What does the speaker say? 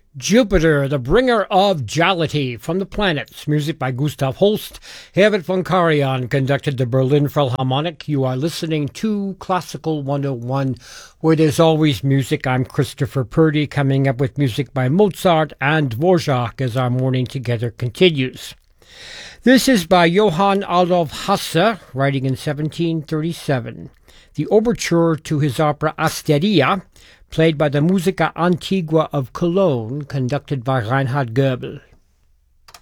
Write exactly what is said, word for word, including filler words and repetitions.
Jupiter, the bringer of jollity from the planets. Music by Gustav Holst. Herbert von Karajan conducted the Berlin Philharmonic. You are listening to Classical one oh one, where there's always music. I'm Christopher Purdy, coming up with music by Mozart and Dvorak as our morning together continues. This is by Johann Adolf Hasse, writing in seventeen thirty-seven. The overture to his opera Asteria, played by the Musica Antigua of Cologne, conducted by Reinhard Goebel.